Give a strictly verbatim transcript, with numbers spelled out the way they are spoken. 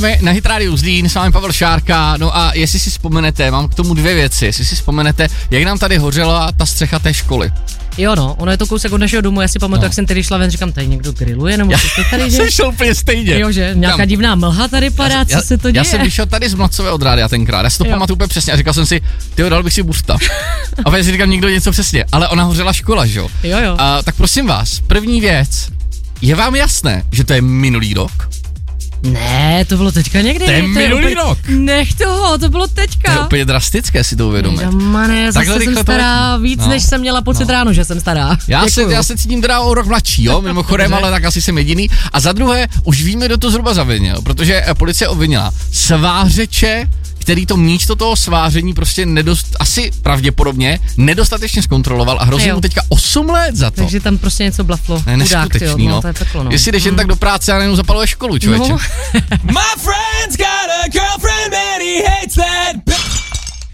My na Hit Radio Zlín, s vámi Pavel Šárka, no a jestli si vzpomenete, mám k tomu dvě věci, jestli si vzpomenete, jak nám tady hořela ta střecha té školy. Jo no, ono je to kousek od našeho domu, já si pamatuju, no. Jak jsem tady šla ven, říkám, tady někdo grilluje, nebo co to tady, že? Já jsem šel úplně stejně. Jo, že? Nějaká tam divná mlha tady padá, co já, se to děje? Já jsem vyšel tady z Mlacové od rádia tenkrát, já si to jo. pamatuju úplně přesně a říkal jsem si, tyjo, dal bych si bursta. A pak si říkám, někdo něco přesně, ale ona hořela škola, že jo? Jo, jo. A, tak prosím vás, první věc, je vám jasné, že to je minulý rok? Ne, to bylo teďka někdy. To je minulý úplně, rok. Nech toho, to bylo teďka. To je úplně drastické si to uvědomit. Mane, zase jsem stará víc, no. než jsem měla pocit no. ráno, že jsem stará. Já se, já se cítím teda o rok mladší, jo, mimochodem, ale tak asi jsem jediný. A za druhé, už víme, kdo to zhruba zavinil, protože policie obvinila svářeče, který to místo toho sváření prostě nedost, asi pravděpodobně nedostatečně zkontroloval a hrozí mu teďka osm let za to. Takže tam prostě něco blaflo. Ne, neskutečný, no. no. To je peklo, no. Jestli jdeš jen tak do práce a nejenom zapaluješ školu, člověče. No.